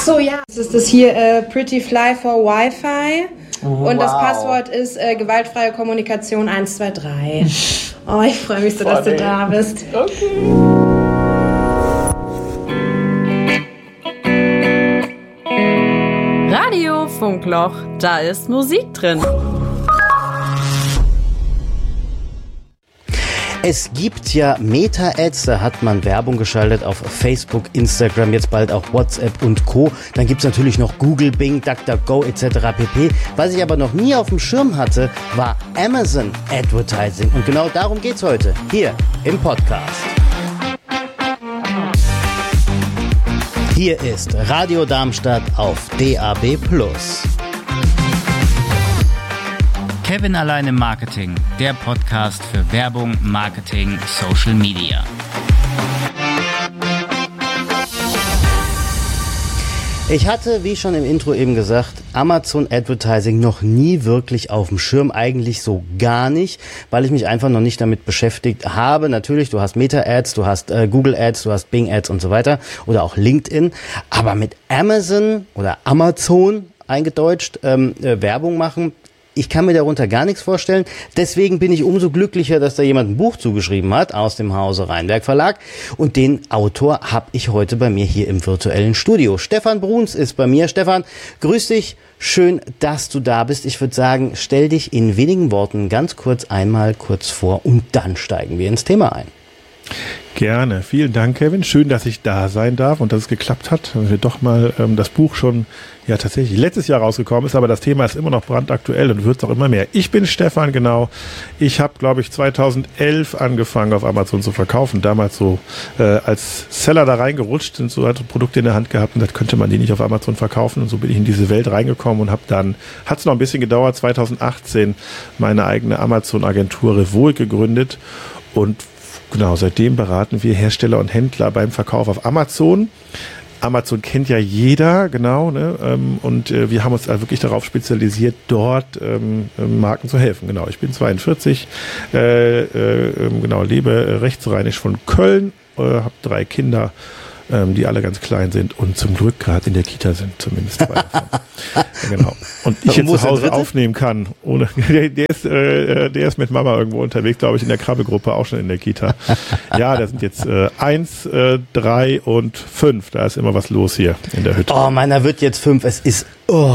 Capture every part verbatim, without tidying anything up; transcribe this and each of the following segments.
so, ja. Das ist das hier äh, Pretty Fly for Wi-Fi. Oh, und das wow. Passwort ist äh, gewaltfreie Kommunikation eins zwei drei. Oh, ich freue mich so, dass du da bist. Okay. Radio Funkloch, da ist Musik drin. Es gibt ja Meta-Ads, da hat man Werbung geschaltet auf Facebook, Instagram, jetzt bald auch WhatsApp und Co. Dann gibt's natürlich noch Google, Bing, DuckDuckGo et cetera pp. Was ich aber noch nie auf dem Schirm hatte, war Amazon Advertising. Und genau darum geht's heute, hier im Podcast. Hier ist Radio Darmstadt auf D A B plus. Kevin allein im Marketing, der Podcast für Werbung, Marketing, Social Media. Ich hatte, wie schon im Intro eben gesagt, Amazon Advertising noch nie wirklich auf dem Schirm, eigentlich so gar nicht, weil ich mich einfach noch nicht damit beschäftigt habe. Natürlich, du hast Meta-Ads, du hast äh, Google-Ads, du hast Bing-Ads und so weiter oder auch LinkedIn, aber mit Amazon oder Amazon eingedeutscht ähm, äh, Werbung machen, ich kann mir darunter gar nichts vorstellen. Deswegen bin ich umso glücklicher, dass da jemand ein Buch zugeschrieben hat aus dem Hause Rheinwerk Verlag. Und den Autor habe ich heute bei mir hier im virtuellen Studio. Stefan Bruns ist bei mir. Stefan, grüß dich. Schön, dass du da bist. Ich würde sagen, stell dich in wenigen Worten ganz kurz einmal kurz vor und dann steigen wir ins Thema ein. Gerne. Vielen Dank, Kevin. Schön, dass ich da sein darf und dass es geklappt hat. Dass wir doch mal ähm, das Buch schon ja tatsächlich letztes Jahr rausgekommen ist, aber das Thema ist immer noch brandaktuell und wird auch immer mehr. Ich bin Stefan, genau. Ich habe, glaube ich, zweitausendelf angefangen auf Amazon zu verkaufen. Damals so äh, als Seller da reingerutscht und so hatte Produkte in der Hand gehabt und das könnte man die nicht auf Amazon verkaufen. Und so bin ich in diese Welt reingekommen und habe dann, hat es noch ein bisschen gedauert, zweitausendachtzehn meine eigene Amazon-Agentur Revoic gegründet und genau, seitdem beraten wir Hersteller und Händler beim Verkauf auf Amazon. Amazon kennt ja jeder, genau, ne? Und äh, wir haben uns also wirklich darauf spezialisiert, dort ähm, Marken zu helfen. Genau, ich bin zweiundvierzig, äh, äh, genau, lebe rechtsrheinisch von Köln, äh, habe drei Kinder, ähm, die alle ganz klein sind und zum Glück gerade in der Kita sind, zumindest zwei davon. Ja, genau. Und ich jetzt zu Hause aufnehmen kann. Ohne, der, der, ist, äh, der ist mit Mama irgendwo unterwegs, glaube ich, in der Krabbelgruppe, auch schon in der Kita. Ja, da sind jetzt äh, eins, äh, drei und fünf. Da ist immer was los hier in der Hütte. Oh, meiner wird jetzt fünf. Es ist, oh.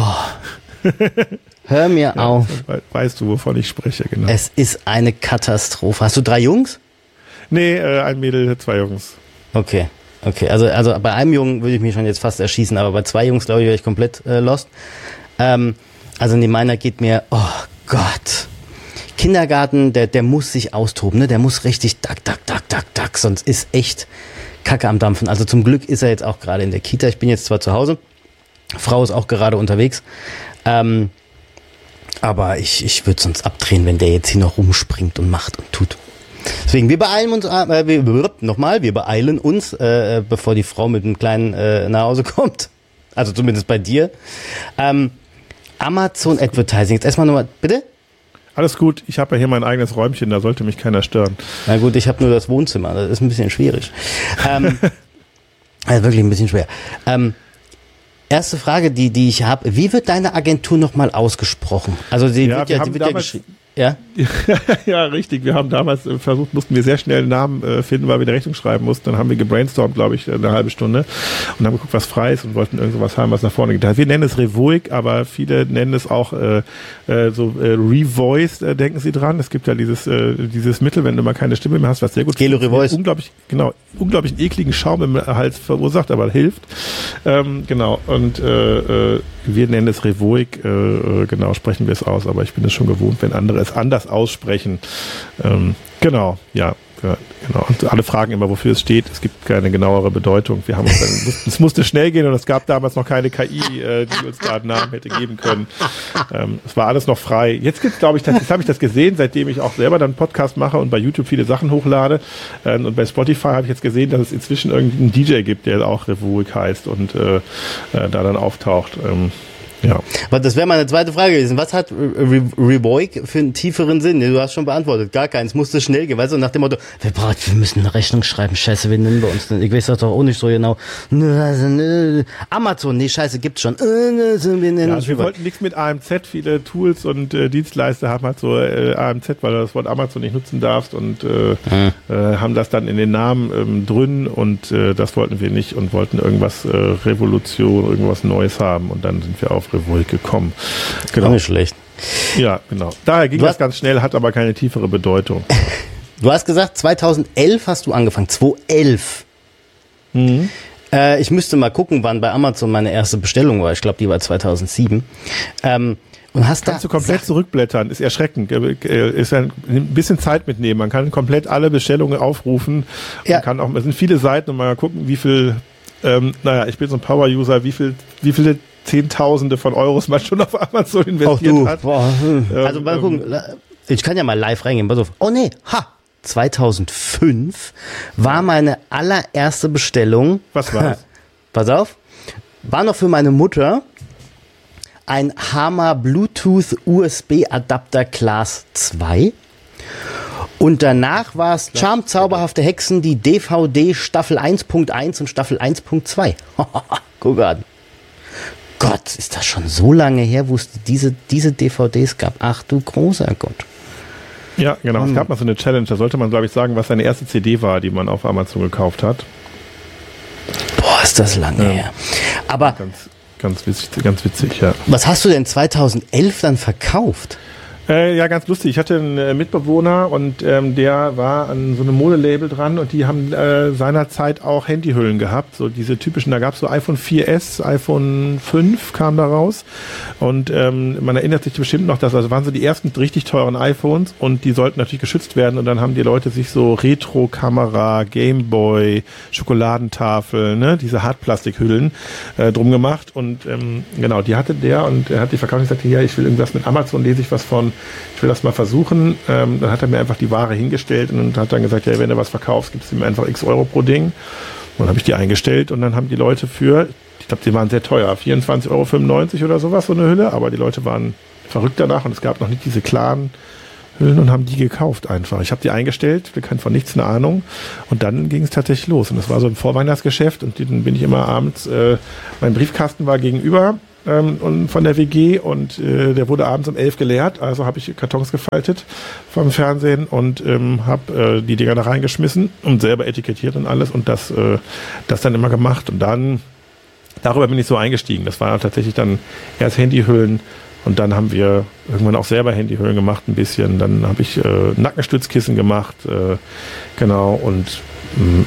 Hör mir ja, auf. Weißt du, wovon ich spreche, genau. Es ist eine Katastrophe. Hast du drei Jungs? Nee, äh, ein Mädel, zwei Jungs. Okay. Okay, also also bei einem Jungen würde ich mich schon jetzt fast erschießen, aber bei zwei Jungs, glaube ich, wäre ich komplett äh, lost. Ähm, also nee, meiner geht mir, oh Gott. Kindergarten, der der muss sich austoben, ne? Der muss richtig dack, dack, dack, dack, dack, sonst ist echt Kacke am Dampfen. Also zum Glück ist er jetzt auch gerade in der Kita. Ich bin jetzt zwar zu Hause, Frau ist auch gerade unterwegs, ähm, aber ich, ich würde sonst abdrehen, wenn der jetzt hier noch rumspringt und macht und tut. Deswegen, wir beeilen uns, äh, wir, nochmal, wir beeilen uns, äh, bevor die Frau mit dem Kleinen äh, nach Hause kommt. Also zumindest bei dir. Ähm, Amazon Advertising, jetzt erstmal nochmal, bitte? Alles gut, ich habe ja hier mein eigenes Räumchen, da sollte mich keiner stören. Na gut, ich habe nur das Wohnzimmer, das ist ein bisschen schwierig. ähm, also wirklich ein bisschen schwer. Ähm, erste Frage, die, die ich habe, wie wird deine Agentur nochmal ausgesprochen? Also sie ja, wird ja, sie wird ja geschrieben. Ja? Ja, richtig. Wir haben damals versucht, mussten wir sehr schnell einen Namen äh, finden, weil wir die Rechnung schreiben mussten. Dann haben wir gebrainstormt, glaube ich, eine halbe Stunde und haben geguckt, was frei ist und wollten irgendwas haben, was nach vorne geht. Wir nennen es Revoic, aber viele nennen es auch äh, äh, so äh, Revoiced, äh, denken sie dran. Es gibt ja dieses äh, dieses Mittel, wenn du mal keine Stimme mehr hast, was sehr gut Gelo Revoice. Unglaublich, genau, unglaublich ekligen Schaum im Hals verursacht, aber hilft. Ähm, genau. Und äh, äh, wir nennen es Revoic, äh, genau, sprechen wir es aus, aber ich bin es schon gewohnt, wenn andere es anders aussprechen. Ähm, genau, ja, ja, genau. Und alle fragen immer, wofür es steht. Es gibt keine genauere Bedeutung. Wir haben uns dann, es musste schnell gehen und es gab damals noch keine K I, äh, die uns da einen Namen hätte geben können. Ähm, es war alles noch frei. Jetzt gibt's, glaube ich, jetzt habe ich das gesehen, seitdem ich auch selber dann Podcast mache und bei YouTube viele Sachen hochlade. Ähm, und bei Spotify habe ich jetzt gesehen, dass es inzwischen irgendwie einen D J gibt, der auch Revoic heißt und äh, äh, da dann auftaucht. Ähm, Ja. Aber das wäre meine zweite Frage gewesen. Was hat Re Revoik für einen tieferen Sinn? Du hast schon beantwortet. Gar keins. Musste schnell gehen. Weißt du, nach dem Motto, wir, wir müssen eine Rechnung schreiben. Scheiße, wen nennen wir uns denn? Ich weiß das doch auch nicht so genau. Amazon, nee, scheiße, gibt's schon. Wir nennen ja, uns wir wollten nichts mit A M Z. Viele Tools und äh, Dienstleister haben halt so äh, A M Z, weil du das Wort Amazon nicht nutzen darfst und äh, hm. äh, haben das dann in den Namen ähm, drin und äh, das wollten wir nicht und wollten irgendwas äh, Revolution, irgendwas Neues haben und dann sind wir auf Revoik gekommen. Genau. Auch nicht schlecht. Ja, genau. Daher ging du das ganz schnell, hat aber keine tiefere Bedeutung. Du hast gesagt, zweitausendelf hast du angefangen. zweitausendelf. Mhm. Äh, ich müsste mal gucken, wann bei Amazon meine erste Bestellung war. Ich glaube, die war zweitausendsieben. Ähm, und hast Kannst da du komplett zurückblättern, ist erschreckend, ist ein bisschen Zeit mitnehmen. Man kann komplett alle Bestellungen aufrufen. Ja. Man kann auch, es sind viele Seiten und mal gucken, wie viel, ähm, naja, ich bin so ein Power-User, wie viel, wie viele Zehntausende von Euros man schon auf Amazon investiert du, hat. Boah, hm. Ähm, also mal gucken, ich kann ja mal live reingehen. Pass auf. Oh nee, ha! zweitausendfünf war meine allererste Bestellung. Was war's? Pass auf. War noch für meine Mutter ein Hammer Bluetooth U S B Adapter Class zwei. Und danach war es Charm Zauberhafte Hexen, die D V D Staffel eins Punkt eins und Staffel eins Punkt zwei. Guck an. Gott, ist das schon so lange her, wo es diese, diese D V Ds gab? Ach du großer Gott. Ja, genau. Es gab mal so eine Challenge, da sollte man, glaube ich, sagen, was seine erste C D war, die man auf Amazon gekauft hat. Boah, ist das lange ja. her. Aber ganz, ganz, witzig, ganz witzig, ja. Was hast du denn zweitausendelf dann verkauft? Äh, ja, ganz lustig. Ich hatte einen äh, Mitbewohner und ähm, der war an so einem Modelabel dran und die haben äh, seinerzeit auch Handyhüllen gehabt. So diese typischen, da gab es so iPhone vier S, iPhone fünf kam da raus und ähm, man erinnert sich bestimmt noch, dass also waren so die ersten richtig teuren iPhones und die sollten natürlich geschützt werden und dann haben die Leute sich so Retro-Kamera, Gameboy, Schokoladentafel, ne, diese Hartplastikhüllen äh, drum gemacht und ähm, genau, die hatte der und er hat die verkauft und sagte, ja, ich will irgendwas mit Amazon, lese ich was von, ich will das mal versuchen. Ähm, dann hat er mir einfach die Ware hingestellt und hat dann gesagt, ja, wenn du was verkaufst, gibst du ihm einfach x Euro pro Ding. Und dann habe ich die eingestellt und dann haben die Leute für, ich glaube, die waren sehr teuer, vierundzwanzig Euro fünfundneunzig oder sowas, so eine Hülle, aber die Leute waren verrückt danach und es gab noch nicht diese klaren Hüllen und haben die gekauft einfach. Ich habe die eingestellt, wir hatten von nichts eine Ahnung und dann ging es tatsächlich los und das war so ein Vorweihnachtsgeschäft und dann bin ich immer abends, äh, mein Briefkasten war gegenüber ähm, und von der W G und äh, der wurde abends um elf geleert, also habe ich Kartons gefaltet vom Fernsehen und ähm, habe äh, die Dinger da reingeschmissen und selber etikettiert und alles und das, äh, das dann immer gemacht und dann darüber bin ich so eingestiegen. Das war tatsächlich dann erst Handyhüllen und dann haben wir irgendwann auch selber Handyhüllen gemacht ein bisschen. Dann habe ich äh, Nackenstützkissen gemacht, äh, genau, und mh,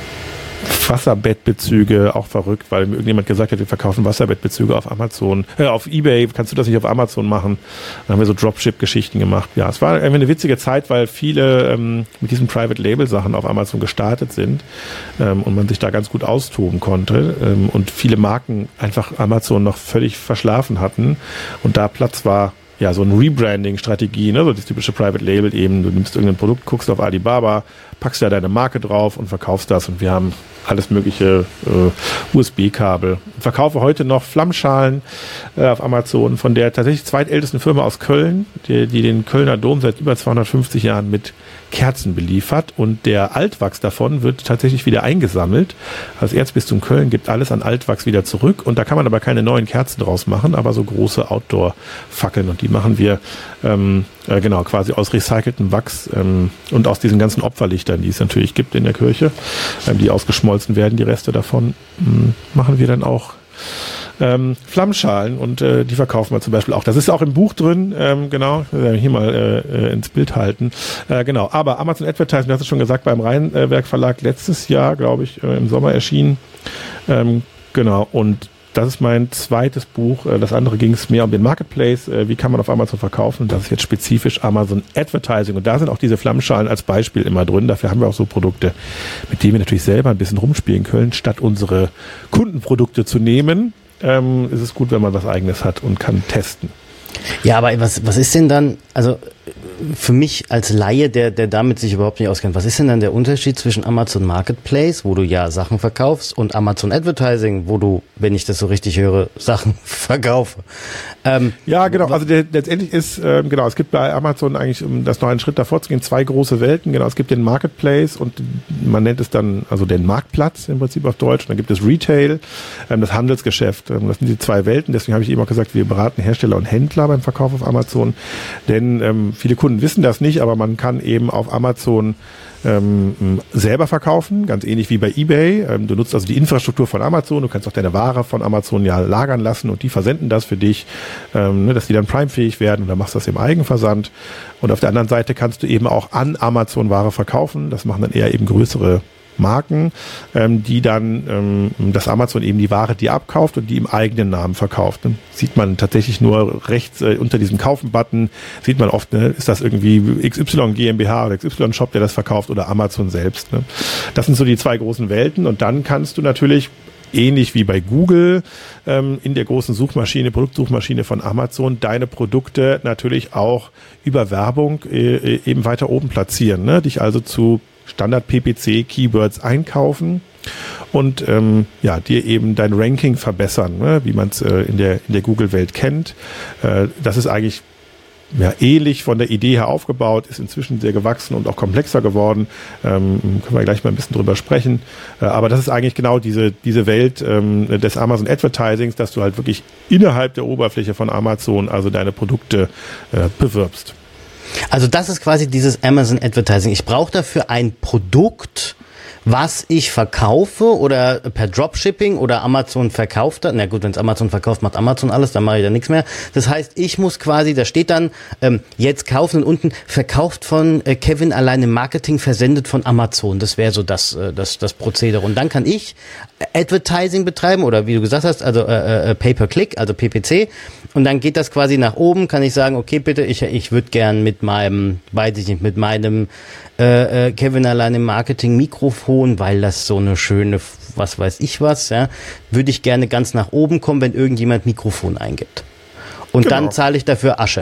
Wasserbettbezüge, auch verrückt, weil mir irgendjemand gesagt hat, wir verkaufen Wasserbettbezüge auf Amazon, äh, auf eBay, kannst du das nicht auf Amazon machen? Dann haben wir so Dropship-Geschichten gemacht. Ja, es war irgendwie eine witzige Zeit, weil viele ähm, mit diesen Private-Label-Sachen auf Amazon gestartet sind ähm, und man sich da ganz gut austoben konnte ähm, und viele Marken einfach Amazon noch völlig verschlafen hatten und da Platz war, ja, so eine Rebranding-Strategie, ne, so das typische Private Label eben, du nimmst irgendein Produkt, guckst auf Alibaba, packst da deine Marke drauf und verkaufst das und wir haben alles mögliche äh, U S B-Kabel. Ich verkaufe heute noch Flammschalen äh, auf Amazon von der tatsächlich zweitältesten Firma aus Köln, die, die den Kölner Dom seit über zweihundertfünfzig Jahren mit Kerzen beliefert und der Altwachs davon wird tatsächlich wieder eingesammelt. Das Erzbistum Köln gibt alles an Altwachs wieder zurück und da kann man aber keine neuen Kerzen draus machen, aber so große Outdoor-Fackeln und die machen wir ähm, äh, genau quasi aus recyceltem Wachs ähm, und aus diesen ganzen Opferlichtern, die es natürlich gibt in der Kirche, ähm, die ausgeschmolzen werden, die Reste davon, ähm, machen wir dann auch Ähm, Flammschalen und äh, die verkaufen wir zum Beispiel auch. Das ist auch im Buch drin, ähm, genau, ich will hier mal äh, ins Bild halten. Äh, genau, aber Amazon Advertising, du hast es schon gesagt, beim Rheinwerk Verlag letztes Jahr, glaube ich, äh, im Sommer erschienen. Ähm, genau, und das ist mein zweites Buch. Das andere ging es mehr um den Marketplace. Wie kann man auf Amazon verkaufen? Das ist jetzt spezifisch Amazon Advertising. Und da sind auch diese Flammschalen als Beispiel immer drin. Dafür haben wir auch so Produkte, mit denen wir natürlich selber ein bisschen rumspielen können. Statt unsere Kundenprodukte zu nehmen, ähm, ist es gut, wenn man was Eigenes hat und kann testen. Ja, aber was, was ist denn dann, also für mich als Laie, der, der damit sich überhaupt nicht auskennt, was ist denn dann der Unterschied zwischen Amazon Marketplace, wo du ja Sachen verkaufst, und Amazon Advertising, wo du, wenn ich das so richtig höre, Sachen verkaufe? Ähm, ja, genau. Also der, letztendlich ist, ähm, genau, es gibt bei Amazon eigentlich, um das noch einen Schritt davor zu gehen, zwei große Welten. Genau, es gibt den Marketplace und man nennt es dann, also den Marktplatz im Prinzip auf Deutsch. Und dann gibt es Retail, ähm, das Handelsgeschäft. Ähm, das sind die zwei Welten. Deswegen habe ich eben auch gesagt, wir beraten Hersteller und Händler beim Verkauf auf Amazon. Denn ähm, viele Kunden wissen das nicht, aber man kann eben auf Amazon ähm, selber verkaufen, ganz ähnlich wie bei eBay. Ähm, du nutzt also die Infrastruktur von Amazon, du kannst auch deine Ware von Amazon ja lagern lassen und die versenden das für dich, ähm, ne, dass die dann Prime-fähig werden, und dann machst du das im Eigenversand. Und auf der anderen Seite kannst du eben auch an Amazon Ware verkaufen. Das machen dann eher eben größere Marken, ähm, die dann, ähm, dass Amazon eben die Ware dir abkauft und die im eigenen Namen verkauft. Ne? Sieht man tatsächlich nur rechts äh, unter diesem Kaufen-Button, sieht man oft, ne, ist das irgendwie X Y GmbH oder X Y Shop, der das verkauft, oder Amazon selbst. Ne? Das sind so die zwei großen Welten, und dann kannst du natürlich ähnlich wie bei Google ähm, in der großen Suchmaschine, Produktsuchmaschine von Amazon, deine Produkte natürlich auch über Werbung äh, eben weiter oben platzieren. Ne? Dich also zu Standard-P P C-Keywords einkaufen und ähm, ja, dir eben dein Ranking verbessern, ne? Wie man es äh, in der, in der Google-Welt kennt. Äh, das ist eigentlich ja, ähnlich von der Idee her aufgebaut, ist inzwischen sehr gewachsen und auch komplexer geworden. Ähm, können wir gleich mal ein bisschen drüber sprechen. Äh, aber das ist eigentlich genau diese, diese Welt ähm, des Amazon Advertisings, dass du halt wirklich innerhalb der Oberfläche von Amazon also deine Produkte äh, bewirbst. Also das ist quasi dieses Amazon Advertising. Ich brauche dafür ein Produkt, was ich verkaufe, oder per Dropshipping, oder Amazon verkauft das. Na gut, wenn es Amazon verkauft, macht Amazon alles, dann mache ich da nichts mehr. Das heißt, ich muss quasi, da steht dann, ähm, jetzt kaufen, und unten verkauft von äh, Kevin allein im Marketing, versendet von Amazon. Das wäre so das, äh, das, das Prozedere. Und dann kann ich Advertising betreiben, oder wie du gesagt hast, also äh, äh, Pay-per-Click, also P P C. Und dann geht das quasi nach oben, kann ich sagen, okay, bitte, ich, ich würde gern mit meinem, weiß ich nicht, mit meinem äh, äh, Kevin allein im Marketing Mikrofon, weil das so eine schöne, was weiß ich was, ja, würde ich gerne ganz nach oben kommen, wenn irgendjemand Mikrofon eingibt. Und genau, dann zahle ich dafür Asche.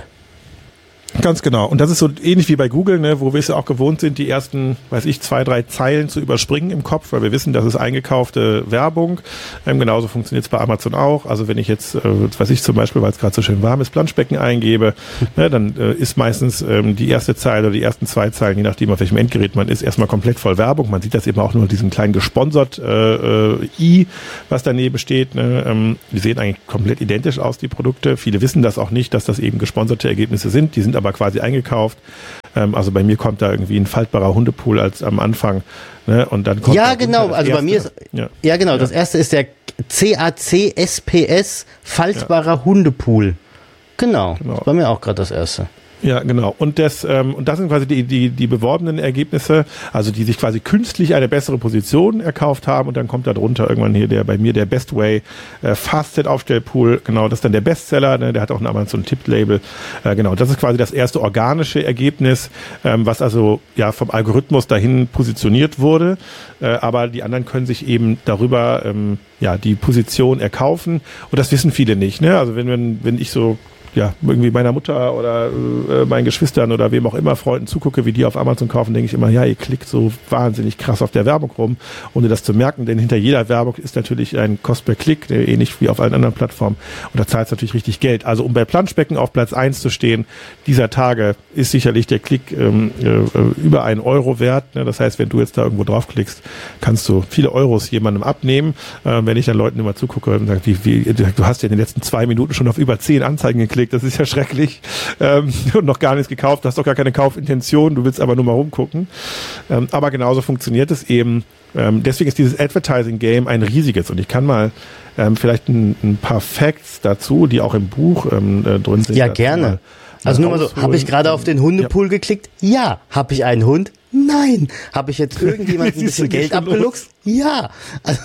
Ganz genau. Und das ist so ähnlich wie bei Google, ne, wo wir es ja auch gewohnt sind, die ersten, weiß ich, zwei, drei Zeilen zu überspringen im Kopf, weil wir wissen, das ist eingekaufte Werbung. Ähm, genauso funktioniert es bei Amazon auch. Also wenn ich jetzt, äh, weiß ich zum Beispiel, weil es gerade so schön warm ist, Planschbecken eingebe, ne, dann äh, ist meistens ähm, die erste Zeile oder die ersten zwei Zeilen, je nachdem auf welchem Endgerät man ist, erstmal komplett voll Werbung. Man sieht das eben auch nur diesen kleinen gesponsert äh, äh, I, was daneben steht. Ne. Ähm, die sehen eigentlich komplett identisch aus, die Produkte. Viele wissen das auch nicht, dass das eben gesponserte Ergebnisse sind. Die sind aber quasi eingekauft. Ähm, also bei mir kommt da irgendwie ein faltbarer Hundepool als am Anfang. Ne? Und dann kommt ja, genau. Also erste. Bei mir ist, ja, ja genau. Ja. Das erste ist der C A C S P S faltbarer ja. Hundepool. Genau. genau. Das ist bei mir auch gerade das erste. Ja, genau. Und das, ähm, und das sind quasi die, die, die beworbenen Ergebnisse, also die sich quasi künstlich eine bessere Position erkauft haben, und dann kommt da drunter irgendwann hier der, bei mir der Best Way, äh, Fastset-Aufstellpool, genau, das ist dann der Bestseller, ne, der hat auch ein Amazon-Tipp-Label, äh, genau, das ist quasi das erste organische Ergebnis, ähm, was also, ja, vom Algorithmus dahin positioniert wurde, äh, aber die anderen können sich eben darüber, ähm, ja, die Position erkaufen, und das wissen viele nicht, ne, also wenn, wenn, wenn ich so, ja, irgendwie meiner Mutter oder äh, meinen Geschwistern oder wem auch immer, Freunden zugucke, wie die auf Amazon kaufen, denke ich immer, ja, ihr klickt so wahnsinnig krass auf der Werbung rum, ohne das zu merken, denn hinter jeder Werbung ist natürlich ein Cost per Klick, ähnlich wie auf allen anderen Plattformen, und da zahlt es natürlich richtig Geld. Also um bei Planschbecken auf Platz eins zu stehen, dieser Tage ist sicherlich der Klick ähm, äh, über einen Euro wert, ne? Das heißt, wenn du jetzt da irgendwo draufklickst, kannst du viele Euros jemandem abnehmen. Äh, wenn ich dann Leuten immer zugucke und sage, wie, wie, du hast ja in den letzten zwei Minuten schon auf über zehn Anzeigen geklickt, das ist ja schrecklich, ähm, und noch gar nichts gekauft, du hast doch gar keine Kaufintention, du willst aber nur mal rumgucken. Ähm, aber genauso funktioniert es eben. Ähm, deswegen ist dieses Advertising-Game ein riesiges, und ich kann mal ähm, vielleicht ein, ein paar Facts dazu, die auch im Buch ähm, äh, drin sind. Ja, gerne. Mal, also nur mal so, habe ich gerade auf den Hundepool ja. geklickt? Ja. Habe ich einen Hund? Nein. Habe ich jetzt irgendjemand ein bisschen Geld abgeluchst? Ja. Also,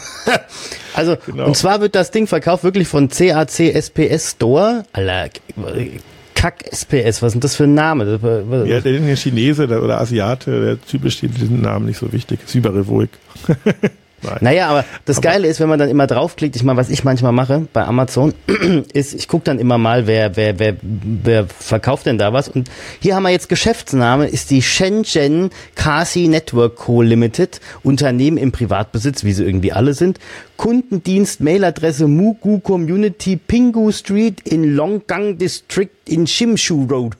also genau. Und zwar wird das Ding verkauft wirklich von C A C S P S Store. Alter, Kack S P S, was ist denn das für ein Name? Ja, der ist Chinese oder Asiate, der typisch diesen Namen nicht so wichtig. Cyberrevoik. Nein. Naja, aber das aber Geile ist, wenn man dann immer draufklickt, ich meine, was ich manchmal mache bei Amazon, ist, ich gucke dann immer mal, wer, wer, wer, wer verkauft denn da was. Und hier haben wir jetzt Geschäftsname, ist die Shenzhen Kasi Network Co. Limited, Unternehmen im Privatbesitz, wie sie irgendwie alle sind. Kundendienst, Mailadresse Mugu Community, Pingu Street in Longgang District in Shimshu Road.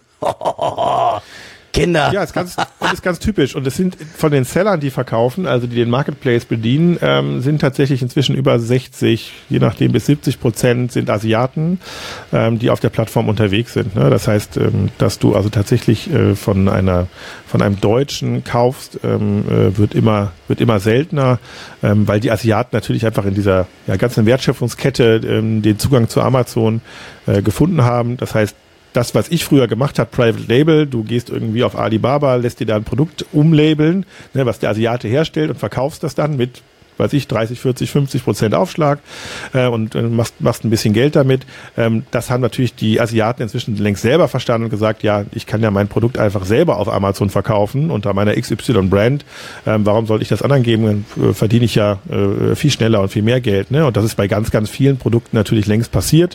Kinder. Ja, ist ganz, ist ganz typisch. Und es sind von den Sellern, die verkaufen, also die den Marketplace bedienen, ähm, sind tatsächlich inzwischen über sechzig, je nachdem bis siebzig Prozent sind Asiaten, ähm, die auf der Plattform unterwegs sind. Ne? Das heißt, ähm, dass du also tatsächlich äh, von einer, von einem Deutschen kaufst, ähm, äh, wird immer, wird immer seltener, ähm, weil die Asiaten natürlich einfach in dieser ja, ganzen Wertschöpfungskette ähm, den Zugang zu Amazon äh, gefunden haben. Das heißt, das, was ich früher gemacht habe, Private Label, du gehst irgendwie auf Alibaba, lässt dir da ein Produkt umlabeln, ne, was der Asiate herstellt und verkaufst das dann mit, weiß ich, dreißig, vierzig, fünfzig Prozent Aufschlag äh, und äh, machst, machst ein bisschen Geld damit. Ähm, das haben natürlich die Asiaten inzwischen längst selber verstanden und gesagt, ja, ich kann ja mein Produkt einfach selber auf Amazon verkaufen unter meiner X Y-Brand. Ähm, warum soll ich das anderen geben? Dann äh, verdiene ich ja äh, viel schneller und viel mehr Geld. Ne? Und das ist bei ganz, ganz vielen Produkten natürlich längst passiert.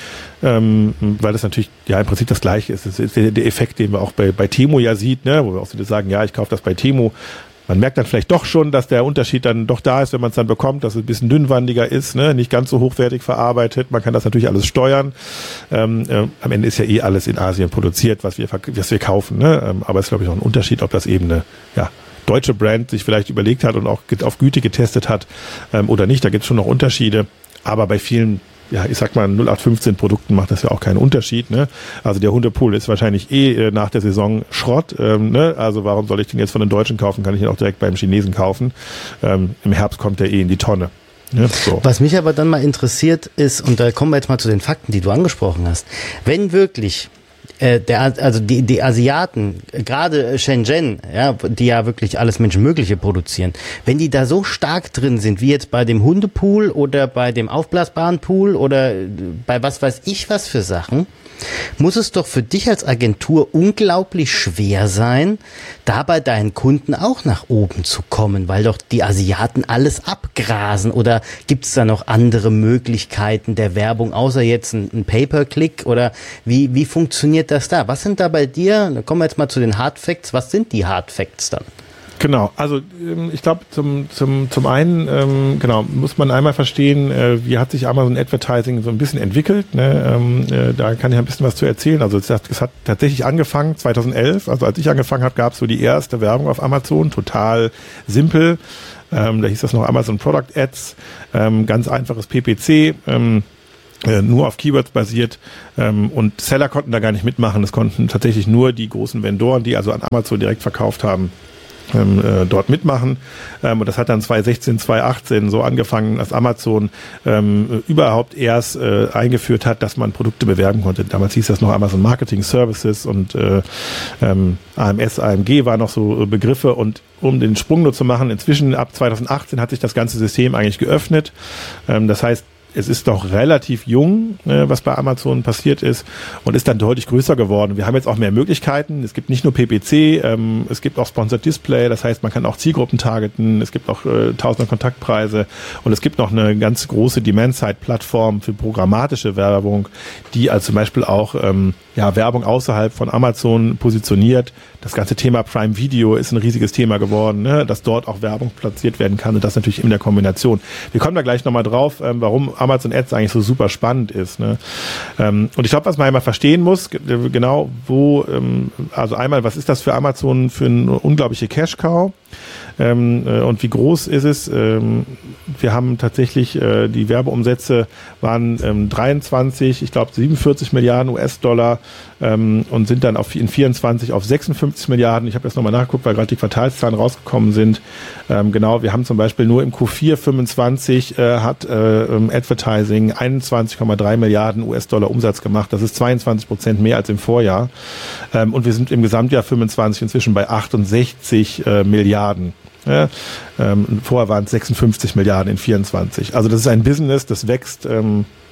Ähm, weil das natürlich ja im Prinzip das Gleiche ist. Das ist der, der Effekt, den man auch bei, bei Temu ja sieht, ne? Wo wir auch wieder sagen, ja, ich kaufe das bei Temu. Man merkt dann vielleicht doch schon, dass der Unterschied dann doch da ist, wenn man es dann bekommt, dass es ein bisschen dünnwandiger ist, ne? Nicht ganz so hochwertig verarbeitet. Man kann das natürlich alles steuern. Ähm, äh, am Ende ist ja eh alles in Asien produziert, was wir, was wir kaufen. Ne? Ähm, aber es ist, glaube ich, auch ein Unterschied, ob das eben eine ja, deutsche Brand sich vielleicht überlegt hat und auch auf Güte getestet hat ähm, oder nicht. Da gibt es schon noch Unterschiede. Aber bei vielen, ja, ich sag mal, null acht fünfzehn Produkten macht das ja auch keinen Unterschied, ne? Also der Hundepool ist wahrscheinlich eh äh, nach der Saison Schrott, ähm, ne? Also warum soll ich den jetzt von den Deutschen kaufen? Kann ich ihn auch direkt beim Chinesen kaufen. Ähm, im Herbst kommt der eh in die Tonne. Ja, so. Was mich aber dann mal interessiert ist, und da kommen wir jetzt mal zu den Fakten, die du angesprochen hast. Wenn wirklich äh, der, also die, die Asiaten, gerade Shenzhen, ja, die ja wirklich alles Menschenmögliche produzieren, wenn die da so stark drin sind, wie jetzt bei dem Hundepool oder bei dem aufblasbaren Pool oder bei was weiß ich was für Sachen, muss es doch für dich als Agentur unglaublich schwer sein, da bei deinen Kunden auch nach oben zu kommen, weil doch die Asiaten alles abgrasen. Oder gibt es da noch andere Möglichkeiten der Werbung, außer jetzt ein, ein Pay-per-Click? Oder wie, wie funktioniert das da? Was sind da bei dir, da kommen wir jetzt mal zu den Hard Facts, was sind die Hard Facts dann? Genau, also ich glaube zum zum zum einen ähm, genau muss man einmal verstehen, äh, wie hat sich Amazon Advertising so ein bisschen entwickelt. Ne? Ähm, äh, da kann ich ein bisschen was zu erzählen. Also es hat, es hat tatsächlich angefangen zweitausendelf. Also als ich angefangen habe, gab es so die erste Werbung auf Amazon, total simpel. Ähm, da hieß das noch Amazon Product Ads, ähm, ganz einfaches P P C. Ähm, Äh, nur auf Keywords basiert ähm, und Seller konnten da gar nicht mitmachen. Das konnten tatsächlich nur die großen Vendoren, die also an Amazon direkt verkauft haben, ähm, äh, dort mitmachen. Ähm, und das hat dann zwanzig sechzehn, zwanzig achtzehn so angefangen, dass Amazon ähm, überhaupt erst äh, eingeführt hat, dass man Produkte bewerben konnte. Damals hieß das noch Amazon Marketing Services und äh, ähm, A M S, A M G waren noch so Begriffe. Und um den Sprung nur zu machen, inzwischen ab zwanzig achtzehn hat sich das ganze System eigentlich geöffnet. Ähm, das heißt, es ist doch relativ jung, äh, was bei Amazon passiert ist und ist dann deutlich größer geworden. Wir haben jetzt auch mehr Möglichkeiten. Es gibt nicht nur P P C, ähm, es gibt auch Sponsored Display, das heißt, man kann auch Zielgruppen targeten, es gibt auch äh, tausende Kontaktpreise und es gibt noch eine ganz große Demand-Side-Plattform für programmatische Werbung, die als zum Beispiel auch ähm, ja, Werbung außerhalb von Amazon positioniert. Das ganze Thema Prime Video ist ein riesiges Thema geworden, ne? Dass dort auch Werbung platziert werden kann und das natürlich in der Kombination. Wir kommen da gleich nochmal drauf, ähm, warum Amazon Ads eigentlich so super spannend ist. Ne? Ähm, und ich glaube, was man einmal verstehen muss, g- genau wo, ähm, also einmal, was ist das für Amazon für eine unglaubliche Cash-Cow? Ähm, äh, und wie groß ist es? Ähm, wir haben tatsächlich, äh, die Werbeumsätze waren ähm, dreiundzwanzig, ich glaube siebenundvierzig Milliarden U S-Dollar ähm, und sind dann auf, in vierundzwanzig auf sechsundfünfzig Milliarden. Ich habe jetzt nochmal nachgeguckt, weil gerade die Quartalszahlen rausgekommen sind. Ähm, genau, wir haben zum Beispiel nur im Q vier fünfundzwanzig äh, hat äh, Advertising einundzwanzig Komma drei Milliarden U S-Dollar Umsatz gemacht. Das ist zweiundzwanzig Prozent mehr als im Vorjahr. Ähm, und wir sind im Gesamtjahr fünfundzwanzig inzwischen bei achtundsechzig äh, Milliarden. Ja, ähm, vorher waren es sechsundfünfzig Milliarden in vierundzwanzig. Also das ist ein Business, das wächst ähm,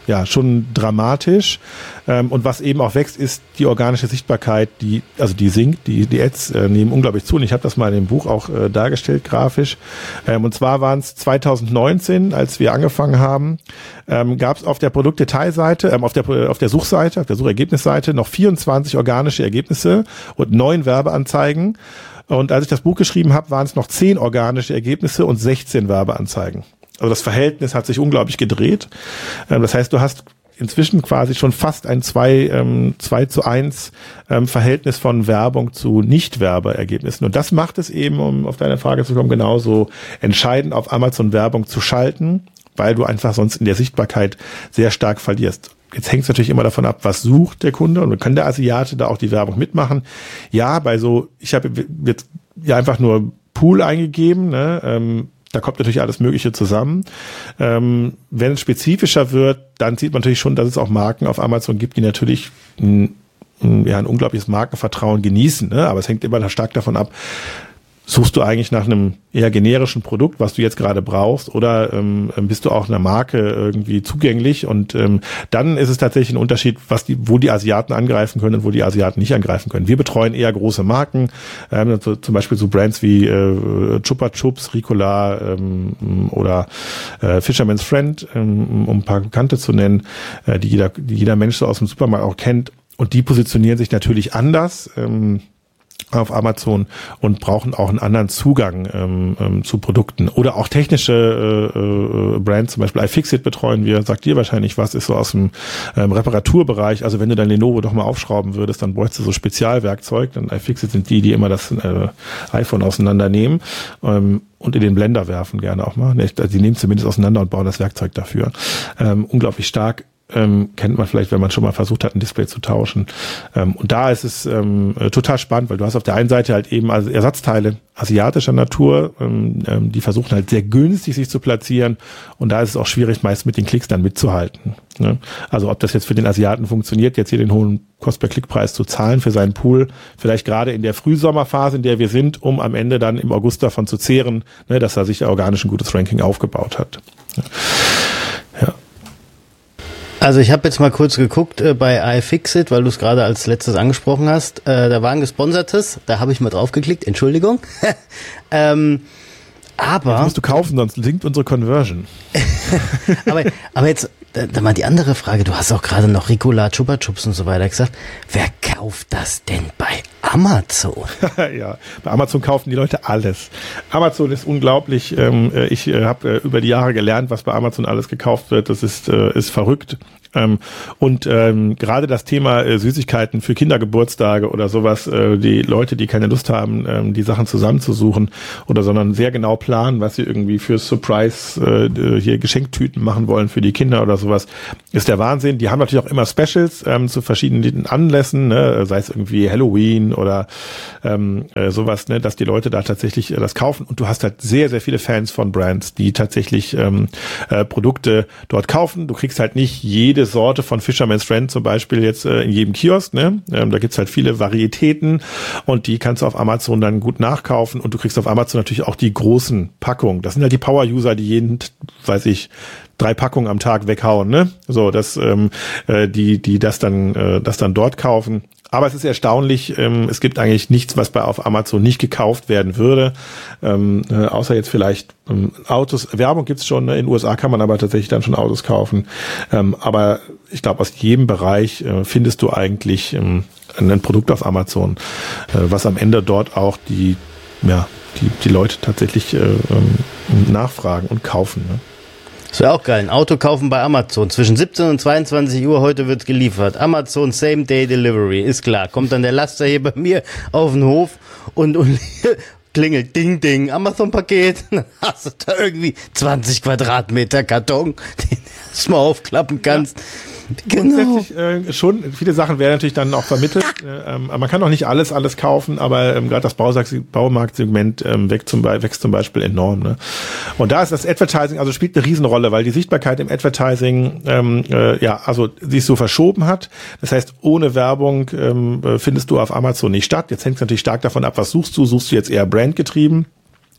ja schon dramatisch. Ähm, und was eben auch wächst, ist die organische Sichtbarkeit, die also die sinkt, die die Ads äh, nehmen unglaublich zu. Und ich habe das mal in dem Buch auch äh, dargestellt, grafisch. Ähm, und zwar waren es zwanzig neunzehn, als wir angefangen haben, ähm, gab es auf der Produktdetailseite, ähm, auf der auf der Suchseite, auf der Suchergebnisseite noch vierundzwanzig organische Ergebnisse und neun Werbeanzeigen. Und als ich das Buch geschrieben habe, waren es noch zehn organische Ergebnisse und sechzehn Werbeanzeigen. Also das Verhältnis hat sich unglaublich gedreht. Ähm, das heißt, du hast inzwischen quasi schon fast ein zwei, ähm, zwei zu eins ähm, Verhältnis von Werbung zu Nicht-Werbeergebnissen. Und das macht es eben, um auf deine Frage zu kommen, genauso entscheidend, auf Amazon Werbung zu schalten, weil du einfach sonst in der Sichtbarkeit sehr stark verlierst. Jetzt hängt es natürlich immer davon ab, was sucht der Kunde, und kann der Asiate da auch die Werbung mitmachen. Ja, bei so, ich habe jetzt ja einfach nur Pool eingegeben, ne, ähm, da kommt natürlich alles Mögliche zusammen. Ähm, wenn es spezifischer wird, dann sieht man natürlich schon, dass es auch Marken auf Amazon gibt, die natürlich ein, ein, ja, ein unglaubliches Markenvertrauen genießen. Ne? Aber es hängt immer stark davon ab, suchst du eigentlich nach einem eher generischen Produkt, was du jetzt gerade brauchst, oder ähm, bist du auch einer Marke irgendwie zugänglich? Und ähm, dann ist es tatsächlich ein Unterschied, was die, wo die Asiaten angreifen können und wo die Asiaten nicht angreifen können. Wir betreuen eher große Marken, ähm, so, zum Beispiel so Brands wie äh, Chupa Chups, Ricola ähm, oder äh, Fisherman's Friend, ähm, um ein paar Bekannte zu nennen, äh, die jeder, die jeder Mensch so aus dem Supermarkt auch kennt. Und die positionieren sich natürlich anders ähm, auf Amazon und brauchen auch einen anderen Zugang ähm, ähm, zu Produkten. Oder auch technische äh, äh, Brands, zum Beispiel iFixit betreuen wir, sagt dir wahrscheinlich was, ist so aus dem ähm, Reparaturbereich. Also wenn du dein Lenovo doch mal aufschrauben würdest, dann bräuchst du so Spezialwerkzeug. Dann iFixit sind die, die immer das äh, iPhone auseinandernehmen ähm, und in den Blender werfen gerne auch mal. Die nehmen zumindest auseinander und bauen das Werkzeug dafür. Ähm, unglaublich stark. Ähm, kennt man vielleicht, wenn man schon mal versucht hat, ein Display zu tauschen. Ähm, und da ist es ähm, äh, total spannend, weil du hast auf der einen Seite halt eben also Ersatzteile asiatischer Natur, ähm, ähm, die versuchen halt sehr günstig sich zu platzieren, und da ist es auch schwierig, meist mit den Klicks dann mitzuhalten. Ne? Also ob das jetzt für den Asiaten funktioniert, jetzt hier den hohen Kost-per-Klick-Preis zu zahlen für seinen Pool, vielleicht gerade in der Frühsommerphase, in der wir sind, um am Ende dann im August davon zu zehren, ne, dass er sich organisch ein gutes Ranking aufgebaut hat. Ja. Also ich habe jetzt mal kurz geguckt äh, bei iFixit, weil du es gerade als letztes angesprochen hast. Äh, da war ein gesponsertes, da habe ich mal draufgeklickt, Entschuldigung. ähm, aber das musst du kaufen, sonst sinkt unsere Conversion. aber, aber jetzt da, da mal die andere Frage, du hast auch gerade noch Ricola, Chupa Chups und so weiter gesagt. Wer kauft das denn bei Amazon? Ja, bei Amazon kaufen die Leute alles. Amazon ist unglaublich. Ähm, ich äh, habe äh, über die Jahre gelernt, was bei Amazon alles gekauft wird. Das ist, äh, ist verrückt. Ähm, und ähm, gerade das Thema äh, Süßigkeiten für Kindergeburtstage oder sowas, äh, die Leute, die keine Lust haben, ähm, die Sachen zusammenzusuchen oder sondern sehr genau planen, was sie irgendwie für Surprise äh, hier Geschenktüten machen wollen für die Kinder oder sowas, ist der Wahnsinn. Die haben natürlich auch immer Specials ähm, zu verschiedenen Anlässen, ne? Sei es irgendwie Halloween oder ähm, äh, sowas, ne? Dass die Leute da tatsächlich äh, das kaufen. Und du hast halt sehr, sehr viele Fans von Brands, die tatsächlich ähm, äh, Produkte dort kaufen. Du kriegst halt nicht jede Sorte von Fisherman's Friend zum Beispiel jetzt äh, in jedem Kiosk, ne? Ähm, da gibt's halt viele Varietäten, und die kannst du auf Amazon dann gut nachkaufen, und du kriegst auf Amazon natürlich auch die großen Packungen. Das sind halt die Power-User, die jeden, weiß ich, drei Packungen am Tag weghauen, ne? So, das, ähm, äh, die, die das dann, äh, das dann dort kaufen. Aber es ist erstaunlich, ähm, es gibt eigentlich nichts, was bei auf Amazon nicht gekauft werden würde, ähm, äh, außer jetzt vielleicht ähm, Autos. Werbung gibt's schon, ne? In den U S A kann man aber tatsächlich dann schon Autos kaufen. Ähm, aber ich glaube, aus jedem Bereich äh, findest du eigentlich ähm, ein Produkt auf Amazon, äh, was am Ende dort auch die, ja, die, die Leute tatsächlich äh, ähm, nachfragen und kaufen, ne? Das wäre auch geil. Ein Auto kaufen bei Amazon. Zwischen siebzehn und zweiundzwanzig Uhr heute wird geliefert. Amazon Same-Day-Delivery. Ist klar. Kommt dann der Laster hier bei mir auf den Hof und, und klingelt Ding, Ding. Amazon-Paket. Dann hast du da irgendwie zwanzig Quadratmeter Karton, den du erstmal aufklappen kannst. Ja. Genau. Grundsätzlich äh, schon, viele Sachen werden natürlich dann auch vermittelt. äh, ähm, man kann auch nicht alles, alles kaufen, aber ähm, gerade das Baumarktsegment ähm, wächst, zum Be- wächst zum Beispiel enorm. Ne? Und da ist das Advertising, also spielt eine Riesenrolle, weil die Sichtbarkeit im Advertising ähm, äh, ja, also sich so verschoben hat. Das heißt, ohne Werbung ähm, findest du auf Amazon nicht statt. Jetzt hängt es natürlich stark davon ab, was suchst du. Suchst du jetzt eher brandgetrieben?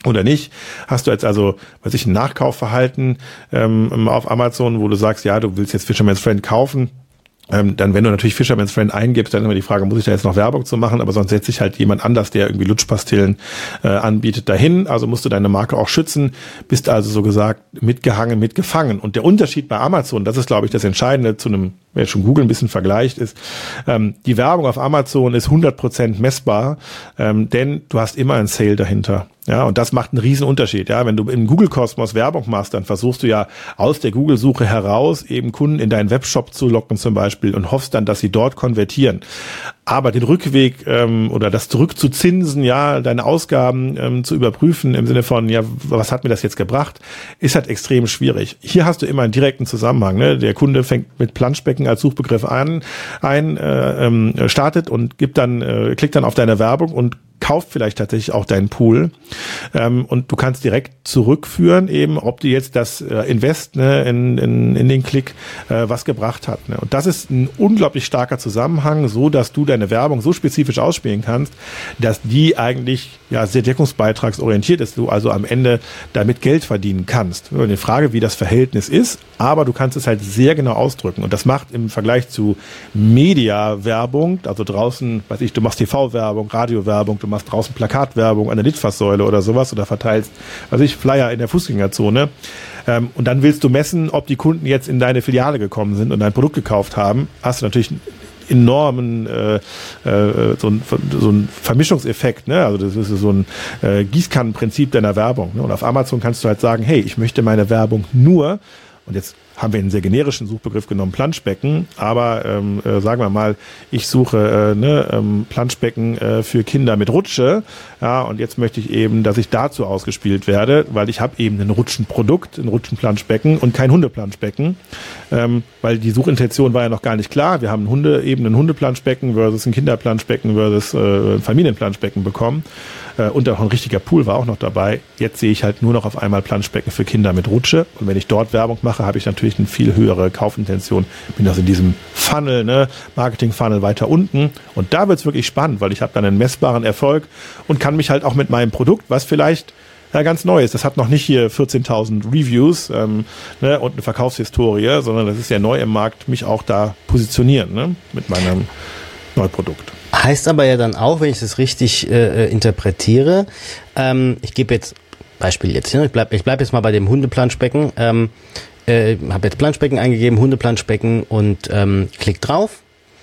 oder nicht. Hast du jetzt also, weiß ich, ein Nachkaufverhalten ähm, auf Amazon, wo du sagst, ja, du willst jetzt Fisherman's Friend kaufen, Ähm, dann, wenn du natürlich Fisherman's Friend eingibst, dann immer die Frage, muss ich da jetzt noch Werbung zu machen? Aber sonst setzt sich halt jemand anders, der irgendwie Lutschpastillen äh, anbietet, dahin. Also musst du deine Marke auch schützen, bist also so gesagt mitgehangen, mitgefangen. Und der Unterschied bei Amazon, das ist, glaube ich, das Entscheidende zu einem, wer jetzt schon Google ein bisschen vergleicht, ist, ähm, die Werbung auf Amazon ist hundert Prozent messbar, ähm, denn du hast immer einen Sale dahinter. Ja, und das macht einen riesen Unterschied. Ja, wenn du im Google-Kosmos Werbung machst, dann versuchst du ja aus der Google-Suche heraus eben Kunden in deinen Webshop zu locken zum Beispiel und hoffst dann, dass sie dort konvertieren. Aber den Rückweg ähm, oder das zurückzuzinsen, ja, deine Ausgaben ähm, zu überprüfen im Sinne von, ja, was hat mir das jetzt gebracht, ist halt extrem schwierig. Hier hast du immer einen direkten Zusammenhang. Ne? Der Kunde fängt mit Planschbecken als Suchbegriff an, ein, äh, ähm, startet und gibt dann, äh, klickt dann auf deine Werbung und kauft vielleicht tatsächlich auch deinen Pool, ähm, und du kannst direkt zurückführen, eben, ob dir jetzt das äh, Invest ne, in, in, in den Klick äh, was gebracht hat. Ne? Und das ist ein unglaublich starker Zusammenhang, so dass du deine Werbung so spezifisch ausspielen kannst, dass die eigentlich ja sehr deckungsbeitragsorientiert ist, du also am Ende damit Geld verdienen kannst. Eine Frage, wie das Verhältnis ist, aber du kannst es halt sehr genau ausdrücken. Und das macht im Vergleich zu Media-Werbung, also draußen, weiß ich, du machst T V-Werbung, Radio-Werbung, du machst draußen Plakatwerbung an der Litfaßsäule oder sowas oder verteilst, weiß ich, Flyer in der Fußgängerzone. Ähm, und dann willst du messen, ob die Kunden jetzt in deine Filiale gekommen sind und dein Produkt gekauft haben. Hast du natürlich einen enormen äh, äh, so, ein, so ein Vermischungseffekt, ne? Also das ist so ein äh, Gießkannenprinzip deiner Werbung. Ne? Und auf Amazon kannst du halt sagen, hey, ich möchte meine Werbung nur, und jetzt haben wir einen sehr generischen Suchbegriff genommen, Planschbecken, aber ähm, äh, sagen wir mal, ich suche äh, ne, ähm, Planschbecken äh, für Kinder mit Rutsche, ja, und jetzt möchte ich eben, dass ich dazu ausgespielt werde, weil ich habe eben ein Rutschenprodukt, ein Rutschenplanschbecken und kein Hundeplanschbecken, ähm, weil die Suchintention war ja noch gar nicht klar. Wir haben ein Hunde, eben ein Hundeplanschbecken versus ein Kinderplanschbecken versus äh, ein Familienplanschbecken bekommen. Äh, und auch ein richtiger Pool war auch noch dabei. Jetzt sehe ich halt nur noch auf einmal Planschbecken für Kinder mit Rutsche. Und wenn ich dort Werbung mache, habe ich natürlich eine viel höhere Kaufintention. Bin also in diesem Funnel, ne, Marketing-Funnel weiter unten. Und da wird's wirklich spannend, weil ich habe dann einen messbaren Erfolg und kann mich halt auch mit meinem Produkt, was vielleicht ja ganz neu ist, das hat noch nicht hier vierzehntausend Reviews ähm, ne, und eine Verkaufshistorie, sondern das ist ja neu im Markt, mich auch da positionieren, ne, mit meinem Neuprodukt. Heißt aber ja dann auch, wenn ich das richtig äh, interpretiere, ähm, ich gebe jetzt Beispiel jetzt, ne? ich bleib, ich bleib jetzt mal bei dem Hundeplanschbecken, ähm, äh, habe jetzt Planschbecken eingegeben, Hundeplanschbecken und ähm, klick drauf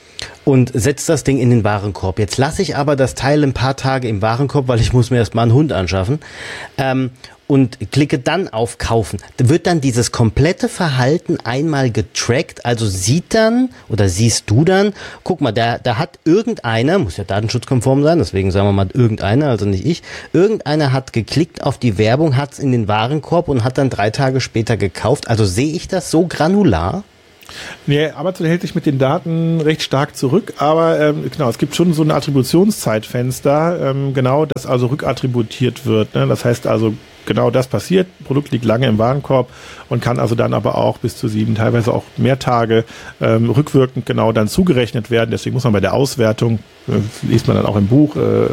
und setze das Ding in den Warenkorb. Jetzt lasse ich aber das Teil ein paar Tage im Warenkorb, weil ich muss mir erstmal einen Hund anschaffen, ähm, und klicke dann auf Kaufen. Wird dann dieses komplette Verhalten einmal getrackt, also sieht dann oder siehst du dann, guck mal, da, da hat irgendeiner, muss ja datenschutzkonform sein, deswegen sagen wir mal irgendeiner, also nicht ich, irgendeiner hat geklickt auf die Werbung, hat es in den Warenkorb und hat dann drei Tage später gekauft. Also sehe ich das so granular? Nee, Amazon hält sich mit den Daten recht stark zurück, aber ähm, genau, es gibt schon so ein Attributionszeitfenster, ähm, genau, das also rückattributiert wird. Ne? Das heißt also, genau das passiert, Produkt liegt lange im Warenkorb und kann also dann aber auch bis zu sieben, teilweise auch mehr Tage ähm, rückwirkend genau dann zugerechnet werden. Deswegen muss man bei der Auswertung, äh, liest man dann auch im Buch, äh,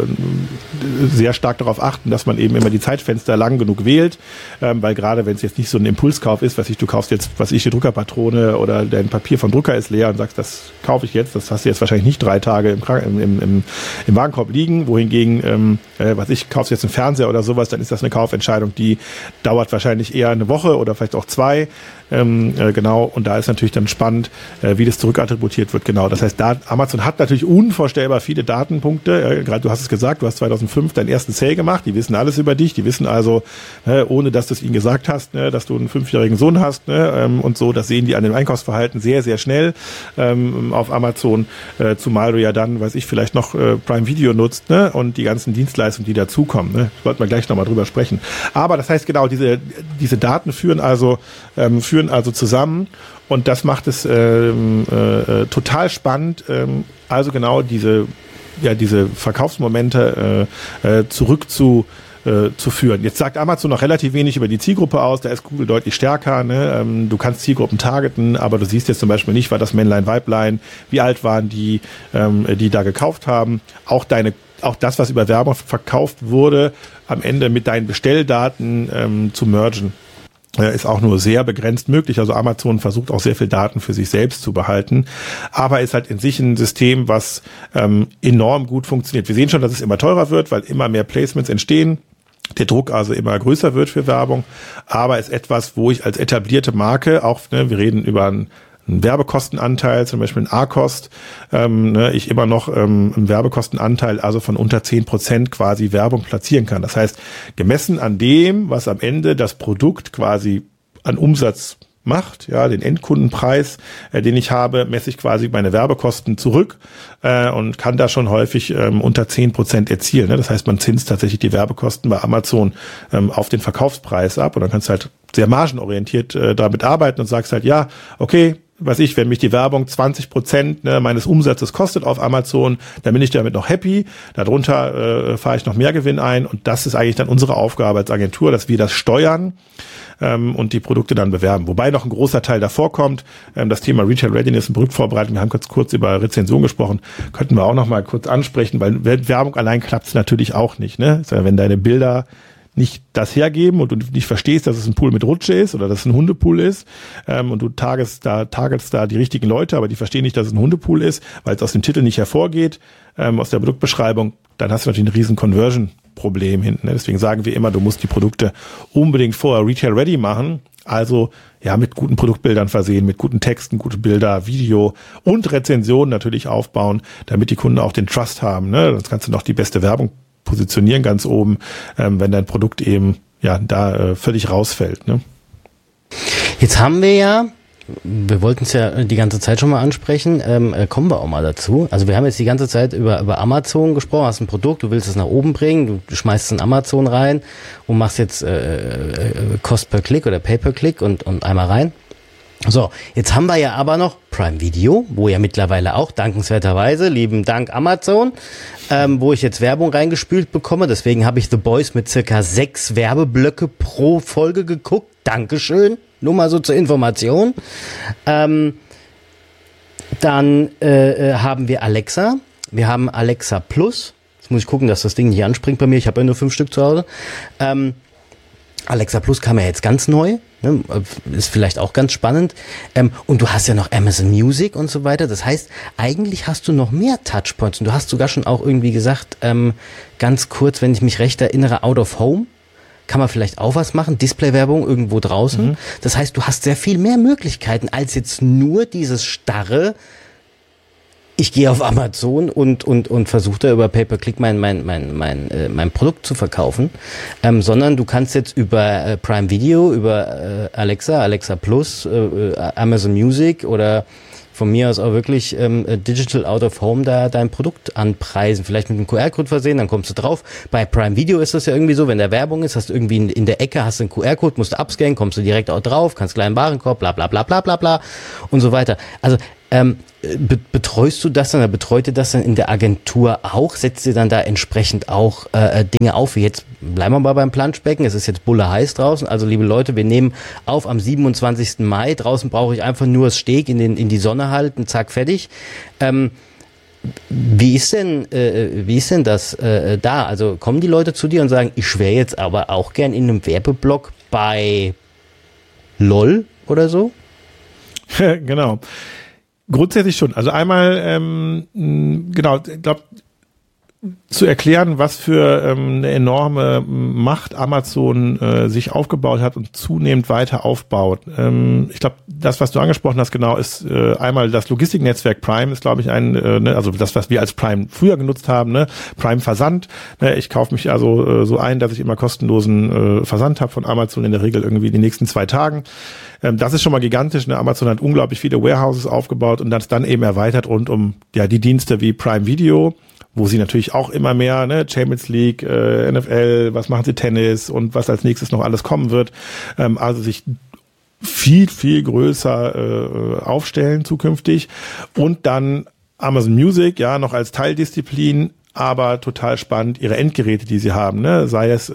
sehr stark darauf achten, dass man eben immer die Zeitfenster lang genug wählt, ähm, weil gerade wenn es jetzt nicht so ein Impulskauf ist, was ich, du kaufst jetzt, was ich, die Druckerpatrone oder dein Papier vom Drucker ist leer und sagst, das kaufe ich jetzt, das hast du jetzt wahrscheinlich nicht drei Tage im, im, im, im Warenkorb liegen, wohingegen, ähm, äh, was ich, kaufst jetzt einen Fernseher oder sowas, dann ist das eine Kaufentscheidung, die dauert wahrscheinlich eher eine Woche oder vielleicht auch zwei, ähm, äh, genau, und da ist natürlich dann spannend, äh, wie das zurückattributiert wird, genau. Das heißt, da, Amazon hat natürlich unvorstellbar viele Datenpunkte, äh, gerade du hast es gesagt, du hast zweitausendfünf deinen ersten Sale gemacht, die wissen alles über dich, die wissen also, äh, ohne dass du es ihnen gesagt hast, ne, dass du einen fünfjährigen Sohn hast, ne, ähm, und so, das sehen die an dem Einkaufsverhalten sehr, sehr schnell ähm, auf Amazon, äh, zumal du ja dann, weiß ich, vielleicht noch äh, Prime Video nutzt, ne, und die ganzen Dienstleistungen, die dazukommen, ne, sollten wir gleich nochmal drüber sprechen. Aber das heißt genau, diese, diese Daten führen also, ähm, führen also zusammen und das macht es ähm, äh, total spannend, ähm, also genau diese, ja, diese Verkaufsmomente äh, äh, zurück zu äh, zu führen. Jetzt sagt Amazon noch relativ wenig über die Zielgruppe aus, da ist Google deutlich stärker. Ne? Ähm, du kannst Zielgruppen targeten, aber du siehst jetzt zum Beispiel nicht, war das Männlein, Weiblein, wie alt waren die, ähm, die da gekauft haben. Auch deine auch das, was über Werbung verkauft wurde, am Ende mit deinen Bestelldaten ähm, zu mergen, äh, ist auch nur sehr begrenzt möglich. Also Amazon versucht auch sehr viel Daten für sich selbst zu behalten, aber ist halt in sich ein System, was ähm, enorm gut funktioniert. Wir sehen schon, dass es immer teurer wird, weil immer mehr Placements entstehen. Der Druck also immer größer wird für Werbung, aber ist etwas, wo ich als etablierte Marke auch, ne, wir reden über ein einen Werbekostenanteil, zum Beispiel ein A-Kost, ähm, ne, ich immer noch ähm, einen Werbekostenanteil, also von unter zehn Prozent quasi Werbung platzieren kann. Das heißt, gemessen an dem, was am Ende das Produkt quasi an Umsatz macht, ja, den Endkundenpreis, äh, den ich habe, messe ich quasi meine Werbekosten zurück äh, und kann da schon häufig ähm, unter zehn Prozent erzielen. Ne? Das heißt, man zinst tatsächlich die Werbekosten bei Amazon ähm, auf den Verkaufspreis ab und dann kannst du halt sehr margenorientiert äh, damit arbeiten und sagst halt, ja, okay, weiß ich, wenn mich die Werbung zwanzig Prozent ne, meines Umsatzes kostet auf Amazon, dann bin ich damit noch happy. Darunter äh, fahre ich noch mehr Gewinn ein und das ist eigentlich dann unsere Aufgabe als Agentur, dass wir das steuern ähm, und die Produkte dann bewerben. Wobei noch ein großer Teil davor kommt, ähm, das Thema Retail Readiness und Produktvorbereitung. Wir haben kurz kurz über Rezension gesprochen, könnten wir auch noch mal kurz ansprechen, weil Werbung allein klappt es natürlich auch nicht. Ne? Wenn deine Bilder nicht das hergeben und du nicht verstehst, dass es ein Pool mit Rutsche ist oder dass es ein Hundepool ist ähm, und du targetst da, targetst da die richtigen Leute, aber die verstehen nicht, dass es ein Hundepool ist, weil es aus dem Titel nicht hervorgeht, ähm, aus der Produktbeschreibung, dann hast du natürlich ein riesen Conversion-Problem hinten. Ne? Deswegen sagen wir immer, du musst die Produkte unbedingt vorher Retail-ready machen, also ja mit guten Produktbildern versehen, mit guten Texten, gute Bilder, Video und Rezensionen natürlich aufbauen, damit die Kunden auch den Trust haben. Ne? Sonst kannst du noch die beste Werbung positionieren ganz oben, ähm, wenn dein Produkt eben ja da äh, völlig rausfällt. Ne? Jetzt haben wir ja, wir wollten es ja die ganze Zeit schon mal ansprechen, ähm, äh, kommen wir auch mal dazu. Also wir haben jetzt die ganze Zeit über über Amazon gesprochen, hast ein Produkt, du willst es nach oben bringen, du schmeißt es in Amazon rein und machst jetzt äh, äh, Cost per Click oder Pay per Click und, und einmal rein. So, jetzt haben wir ja aber noch Prime Video, wo ja mittlerweile auch dankenswerterweise, lieben Dank Amazon, ähm, wo ich jetzt Werbung reingespült bekomme. Deswegen habe ich The Boys mit circa sechs Werbeblöcke pro Folge geguckt. Dankeschön, nur mal so zur Information. Ähm, dann äh, haben wir Alexa. Wir haben Alexa Plus. Jetzt muss ich gucken, dass das Ding nicht anspringt bei mir. Ich habe ja nur fünf Stück zu Hause. Ähm, Alexa Plus kam ja jetzt ganz neu, ne? Ist vielleicht auch ganz spannend. Ähm, und du hast ja noch Amazon Music und so weiter. Das heißt, eigentlich hast du noch mehr Touchpoints. Und du hast sogar schon auch irgendwie gesagt, ähm, ganz kurz, wenn ich mich recht erinnere, Out of Home. Kann man vielleicht auch was machen, Displaywerbung irgendwo draußen. Mhm. Das heißt, du hast sehr viel mehr Möglichkeiten als jetzt nur dieses starre, ich gehe auf Amazon und und und versuche da über Pay-per-Click mein mein mein mein äh, mein Produkt zu verkaufen, ähm, sondern du kannst jetzt über äh, Prime Video, über äh, Alexa, Alexa Plus, äh, Amazon Music oder von mir aus auch wirklich ähm, Digital Out of Home da dein Produkt anpreisen, vielleicht mit einem Q R-Code versehen, dann kommst du drauf. Bei Prime Video ist das ja irgendwie so, wenn da Werbung ist, hast du irgendwie in, in der Ecke hast du einen Q R-Code, musst du abscannen, kommst du direkt auch drauf, kannst gleich einen Warenkorb, bla bla bla bla bla bla und so weiter. Also ähm, be- betreust du das dann, oder betreut ihr das dann in der Agentur auch? Setzt ihr dann da entsprechend auch äh, Dinge auf, wie jetzt, bleiben wir mal beim Planschbecken, es ist jetzt bulle heiß draußen, also liebe Leute, wir nehmen auf am siebenundzwanzigsten Mai, draußen brauche ich einfach nur das Steg in den in die Sonne halten, zack, fertig. Ähm, wie ist denn äh, wie ist denn das äh, da? Also kommen die Leute zu dir und sagen, ich wäre jetzt aber auch gern in einem Werbeblock bei LOL oder so? Genau. Grundsätzlich schon. Also einmal, ähm, genau, ich glaube, zu erklären, was für ähm, eine enorme Macht Amazon äh, sich aufgebaut hat und zunehmend weiter aufbaut. Ähm, ich glaube, das, was du angesprochen hast, genau, ist äh, einmal das Logistiknetzwerk Prime, ist, glaube ich, ein, äh, ne, also das, was wir als Prime früher genutzt haben, ne, Prime Versand. Ne, ich kaufe mich also äh, so ein, dass ich immer kostenlosen äh, Versand habe von Amazon, in der Regel irgendwie in den nächsten zwei Tagen. Ähm, das ist schon mal gigantisch. Ne? Amazon hat unglaublich viele Warehouses aufgebaut und das dann eben erweitert rund um ja die Dienste wie Prime Video, wo sie natürlich auch immer mehr, ne, Champions League, äh, N F L, was machen sie, Tennis und was als nächstes noch alles kommen wird, ähm, also sich viel, viel größer äh, aufstellen zukünftig und dann Amazon Music, ja, noch als Teildisziplin, aber total spannend ihre Endgeräte, die sie haben, ne? Sei es äh,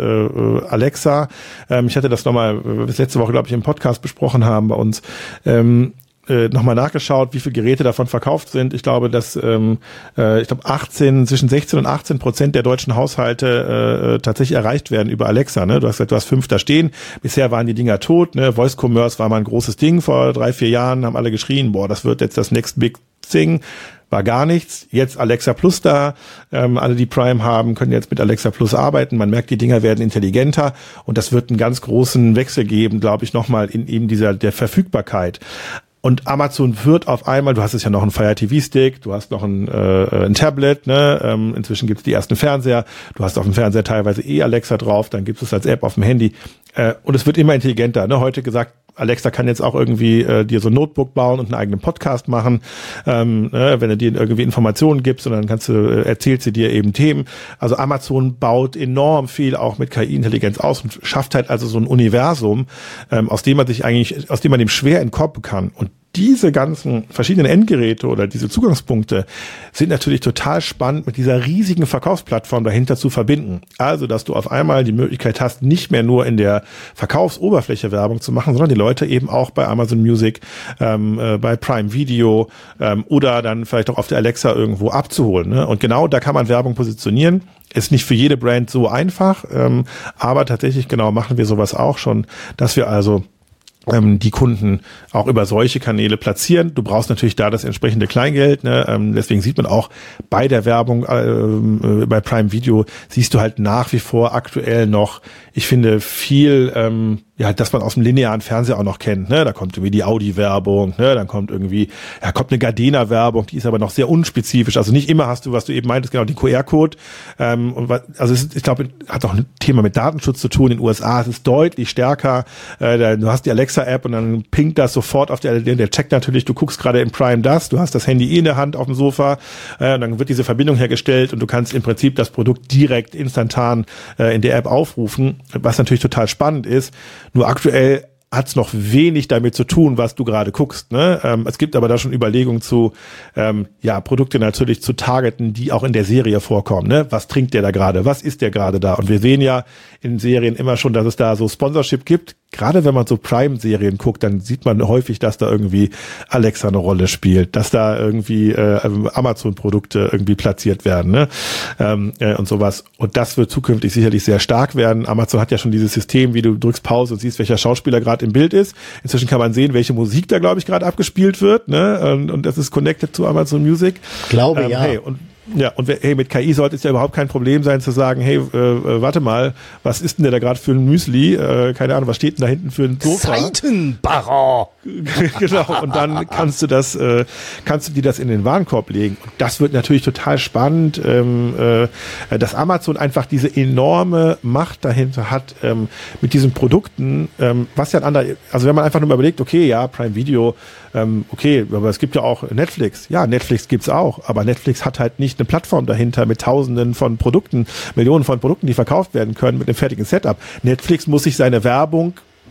Alexa. Ähm, ich hatte das nochmal äh, letzte Woche, glaube ich, im Podcast besprochen haben bei uns. Ähm, äh, nochmal nachgeschaut, wie viele Geräte davon verkauft sind. Ich glaube, dass ähm, äh, ich glaube achtzehn, zwischen sechzehn und achtzehn Prozent der deutschen Haushalte äh, tatsächlich erreicht werden über Alexa. Ne? Du hast gesagt, du hast fünf da stehen. Bisher waren die Dinger tot. Ne? Voice Commerce war mal ein großes Ding vor drei, vier Jahren. Haben alle geschrien, boah, das wird jetzt das next big thing. War gar nichts. Jetzt Alexa Plus da. Ähm, alle, die Prime haben, können jetzt mit Alexa Plus arbeiten. Man merkt, die Dinger werden intelligenter und das wird einen ganz großen Wechsel geben, glaube ich, nochmal in eben dieser der Verfügbarkeit. Und Amazon wird auf einmal, du hast jetzt ja noch einen Fire T V-Stick, du hast noch ein, äh, ein Tablet, ne? Ähm, inzwischen gibt es die ersten Fernseher, du hast auf dem Fernseher teilweise eh Alexa drauf, dann gibt es als App auf dem Handy. Äh, und es wird immer intelligenter. Ne? Heute gesagt, Alexa kann jetzt auch irgendwie äh, dir so ein Notebook bauen und einen eigenen Podcast machen, ähm, ne, wenn du dir irgendwie Informationen gibst und dann kannst du, äh, erzählt sie dir eben Themen. Also Amazon baut enorm viel auch mit K I-Intelligenz aus und schafft halt also so ein Universum, ähm, aus dem man sich eigentlich, aus dem man dem schwer entkommen kann. Und diese ganzen verschiedenen Endgeräte oder diese Zugangspunkte sind natürlich total spannend mit dieser riesigen Verkaufsplattform dahinter zu verbinden. Also, dass du auf einmal die Möglichkeit hast, nicht mehr nur in der Verkaufsoberfläche Werbung zu machen, sondern die Leute eben auch bei Amazon Music, ähm, äh, bei Prime Video ähm, oder dann vielleicht auch auf der Alexa irgendwo abzuholen. Ne? Und genau da kann man Werbung positionieren. Ist nicht für jede Brand so einfach, ähm, aber tatsächlich genau machen wir sowas auch schon, dass wir also ähm, die Kunden auch über solche Kanäle platzieren. Du brauchst natürlich da das entsprechende Kleingeld, ne? Ähm, deswegen sieht man auch bei der Werbung ähm, äh, bei Prime Video siehst du halt nach wie vor aktuell noch, ich finde, viel ähm, ja, dass man aus dem linearen Fernseher auch noch kennt, ne? Da kommt irgendwie die Audi-Werbung, ne? Dann kommt irgendwie, ja, kommt eine Gardena-Werbung, die ist aber noch sehr unspezifisch. Also nicht immer hast du, was du eben meintest, genau, die Q R-Code. Ähm, und was, also es ist, ich glaube, hat auch ein Thema mit Datenschutz zu tun in den U S A. Es ist deutlich stärker. Äh, da, du hast die Alexa-App und dann pinkt das sofort auf der, der checkt natürlich, du guckst gerade im Prime das, du hast das Handy eh in der Hand auf dem Sofa, äh, und dann wird diese Verbindung hergestellt und du kannst im Prinzip das Produkt direkt instantan äh, in der App aufrufen, was natürlich total spannend ist. Nur aktuell hat es noch wenig damit zu tun, was du gerade guckst. Ne? Ähm, es gibt aber da schon Überlegungen zu, ähm, ja, Produkte natürlich zu targeten, die auch in der Serie vorkommen. Ne? Was trinkt der da gerade? Was ist der gerade da? Und wir sehen ja in Serien immer schon, dass es da so Sponsorship gibt. Gerade wenn man so Prime-Serien guckt, dann sieht man häufig, dass da irgendwie Alexa eine Rolle spielt, dass da irgendwie äh, Amazon-Produkte irgendwie platziert werden, ne? ähm, äh, und sowas. Und das wird zukünftig sicherlich sehr stark werden. Amazon hat ja schon dieses System, wie du drückst Pause und siehst, welcher Schauspieler gerade im Bild ist. Inzwischen kann man sehen, welche Musik da, glaube ich, gerade abgespielt wird, ne? Und, und das ist connected zu Amazon Music. Glaube, ähm, ja. Hey, und Ja, und hey, mit K I sollte es ja überhaupt kein Problem sein zu sagen, hey, äh, warte mal, was ist denn der da gerade für ein Müsli? Äh, keine Ahnung, was steht denn da hinten für ein Sofa? Seitenbaron! Genau, und dann kannst du das, äh, kannst du dir das in den Warenkorb legen. Und das wird natürlich total spannend, ähm, äh, dass Amazon einfach diese enorme Macht dahinter hat, ähm, mit diesen Produkten, ähm, was ja ein anderer, also wenn man einfach nur mal überlegt, okay, ja, Prime Video, ähm, okay, aber es gibt ja auch Netflix. Ja, Netflix gibt's auch, aber Netflix hat halt nicht eine Plattform dahinter mit Tausenden von Produkten, Millionen von Produkten, die verkauft werden können mit einem fertigen Setup. Netflix muss sich seine Werbung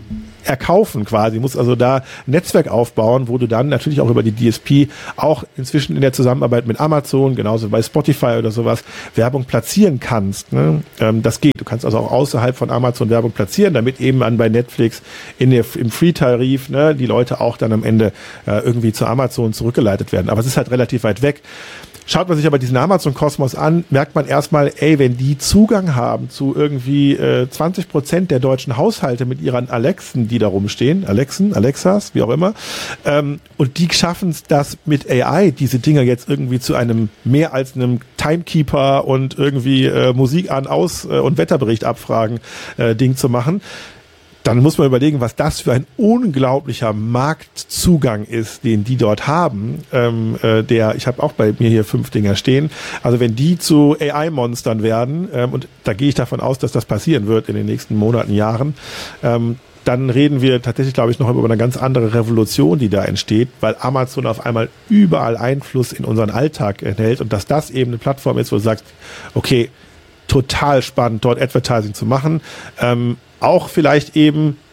erkaufen quasi, muss also da ein Netzwerk aufbauen, wo du dann natürlich auch über die D S P auch inzwischen in der Zusammenarbeit mit Amazon, genauso bei Spotify oder sowas, Werbung platzieren kannst. Ne? Ähm, das geht. Du kannst also auch außerhalb von Amazon Werbung platzieren, damit eben an bei Netflix in der, im Free-Tarif, ne, die Leute auch dann am Ende äh, irgendwie zu Amazon zurückgeleitet werden. Aber es ist halt relativ weit weg. Schaut man sich aber diesen Amazon-Kosmos an, merkt man erstmal, ey, wenn die Zugang haben zu irgendwie äh, zwanzig Prozent der deutschen Haushalte mit ihren Alexen, die da rumstehen, Alexen, Alexas, wie auch immer, ähm, und die schaffen es, das mit A I, diese Dinger jetzt irgendwie zu einem mehr als einem Timekeeper und irgendwie äh, Musik an, aus äh, und Wetterbericht abfragen äh, Ding zu machen, dann muss man überlegen, was das für ein unglaublicher Marktzugang ist, den die dort haben. Ähm, äh, der, ich habe auch bei mir hier fünf Dinger stehen. Also wenn die zu A I-Monstern werden, ähm, und da gehe ich davon aus, dass das passieren wird in den nächsten Monaten, Jahren, ähm, dann reden wir tatsächlich, glaube ich, noch über eine ganz andere Revolution, die da entsteht, weil Amazon auf einmal überall Einfluss in unseren Alltag enthält und dass das eben eine Plattform ist, wo du sagst, okay, total spannend, dort Advertising zu machen. Ähm, auch vielleicht eben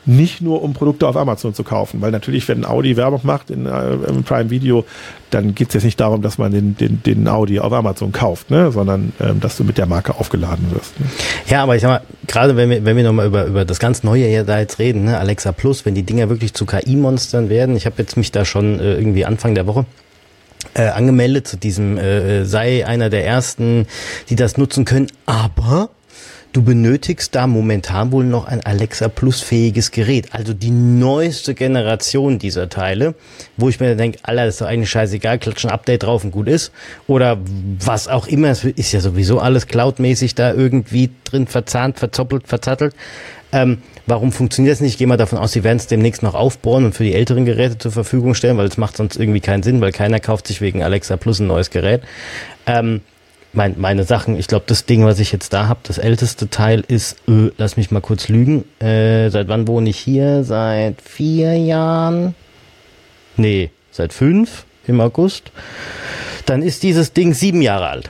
nicht nur um Produkte auf Amazon zu kaufen, weil natürlich, wenn Audi Werbung macht in, äh, im Prime Video, dann geht es jetzt nicht darum, dass man den, den, den Audi auf Amazon kauft, ne? sondern ähm, dass du mit der Marke aufgeladen wirst. Ne? Ja, aber ich sag mal, gerade wenn wir, wenn wir nochmal über, über das ganz Neue hier da jetzt reden, ne? Alexa Plus, wenn die Dinger wirklich zu K I-Monstern werden, ich habe jetzt mich da schon äh, irgendwie Anfang der Woche äh, angemeldet zu diesem, äh, sei einer der ersten, die das nutzen können, aber du benötigst da momentan wohl noch ein Alexa Plus fähiges Gerät, also die neueste Generation dieser Teile, wo ich mir denke, Alter, das ist doch eigentlich scheißegal, klatsch ein Update drauf und gut ist, oder was auch immer, es ist ja sowieso alles cloudmäßig da irgendwie drin verzahnt, verzoppelt, verzattelt. Ähm, warum funktioniert das nicht? Ich gehe mal davon aus, sie werden es demnächst noch aufbauen und für die älteren Geräte zur Verfügung stellen, weil es macht sonst irgendwie keinen Sinn, weil keiner kauft sich wegen Alexa Plus ein neues Gerät. Ähm, Mein, meine Sachen, ich glaube, das Ding, was ich jetzt da habe, das älteste Teil ist, äh, lass mich mal kurz lügen, äh, seit wann wohne ich hier? Seit vier Jahren? Nee, seit fünf im August. Dann ist dieses Ding sieben Jahre alt.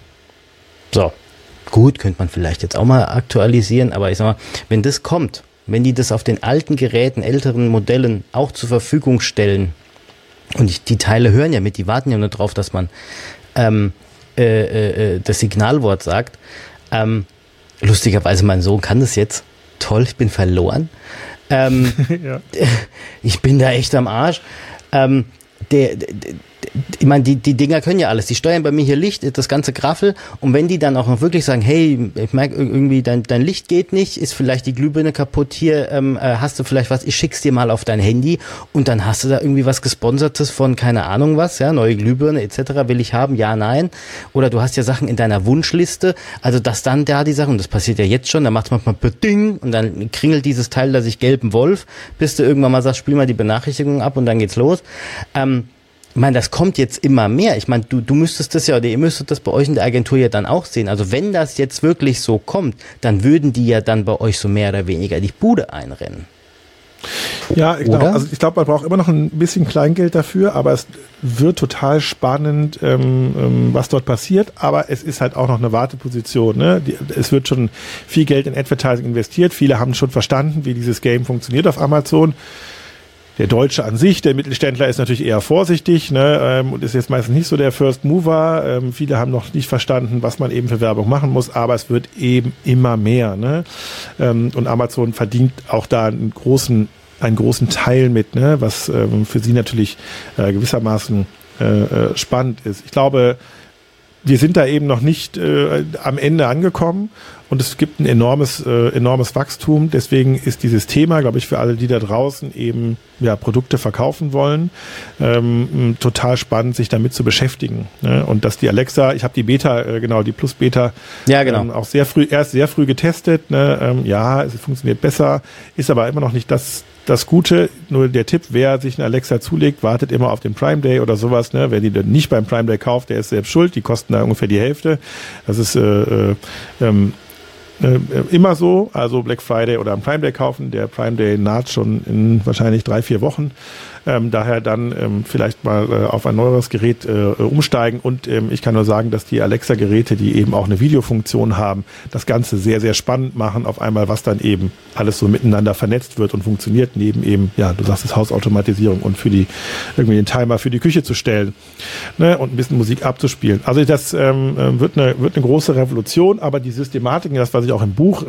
So, gut, könnte man vielleicht jetzt auch mal aktualisieren, aber ich sag mal, wenn das kommt, wenn die das auf den alten Geräten, älteren Modellen auch zur Verfügung stellen, und ich, die Teile hören ja mit, die warten ja nur drauf, dass man ähm, Äh, äh, das Signalwort sagt. Ähm, lustigerweise, mein Sohn kann das jetzt. Toll, ich bin verloren. Ähm, ja. Ich bin da echt am Arsch. Ähm, der, der, ich meine, die, die Dinger können ja alles. Die steuern bei mir hier Licht, das ganze Graffel. Und wenn die dann auch noch wirklich sagen, hey, ich merke irgendwie, dein, dein Licht geht nicht, ist vielleicht die Glühbirne kaputt, hier ähm, hast du vielleicht was, ich schick's dir mal auf dein Handy und dann hast du da irgendwie was Gesponsertes von keine Ahnung was, ja, neue Glühbirne et cetera. Will ich haben? Ja, nein. Oder du hast ja Sachen in deiner Wunschliste, also dass dann da die Sachen, das passiert ja jetzt schon, da macht's manchmal Beding und dann kringelt dieses Teil da sich gelben Wolf, bis du irgendwann mal sagst, spiel mal die Benachrichtigung ab und dann geht's los. Ähm, Ich meine, das kommt jetzt immer mehr. Ich meine, du, du müsstest das ja, oder ihr müsstet das bei euch in der Agentur ja dann auch sehen. Also wenn das jetzt wirklich so kommt, dann würden die ja dann bei euch so mehr oder weniger die Bude einrennen. Ja, genau. Also ich glaube, man braucht immer noch ein bisschen Kleingeld dafür, aber es wird total spannend, ähm, ähm, was dort passiert. Aber es ist halt auch noch eine Warteposition. Ne? Die, es wird schon viel Geld in Advertising investiert. Viele haben schon verstanden, wie dieses Game funktioniert auf Amazon. Der Deutsche an sich, der Mittelständler, ist natürlich eher vorsichtig, ne, ähm, und ist jetzt meistens nicht so der First Mover. Ähm, viele haben noch nicht verstanden, was man eben für Werbung machen muss, aber es wird eben immer mehr. Ne? Ähm, und Amazon verdient auch da einen großen, einen großen Teil mit, ne, was ähm, für sie natürlich äh, gewissermaßen äh, spannend ist. Ich glaube, wir sind da eben noch nicht äh, am Ende angekommen und es gibt ein enormes, äh, enormes Wachstum. Deswegen ist dieses Thema, glaube ich, für alle, die da draußen eben ja Produkte verkaufen wollen, ähm, total spannend, sich damit zu beschäftigen. Ne? Und dass die Alexa, ich habe die Beta, äh, genau, die Plus Beta, ja, genau. ähm, auch sehr früh, erst sehr früh getestet. Ne? Ähm, ja, es funktioniert besser, ist aber immer noch nicht das Das Gute, nur der Tipp, wer sich eine Alexa zulegt, wartet immer auf den Prime Day oder sowas. Ne? Wer die dann nicht beim Prime Day kauft, der ist selbst schuld. Die kosten da ungefähr die Hälfte. Das ist äh, äh, ähm, äh, immer so. Also Black Friday oder am Prime Day kaufen. Der Prime Day naht schon in wahrscheinlich drei, vier Wochen. Ähm, daher dann ähm, vielleicht mal äh, auf ein neueres Gerät äh, umsteigen und ähm, ich kann nur sagen, dass die Alexa-Geräte, die eben auch eine Videofunktion haben, das Ganze sehr, sehr spannend machen, auf einmal, was dann eben alles so miteinander vernetzt wird und funktioniert, neben eben, ja, du sagst es, Hausautomatisierung und für die, irgendwie den Timer für die Küche zu stellen, ne, und ein bisschen Musik abzuspielen. Also das ähm, wird eine, wird eine große Revolution, aber die Systematiken, das, was ich auch im Buch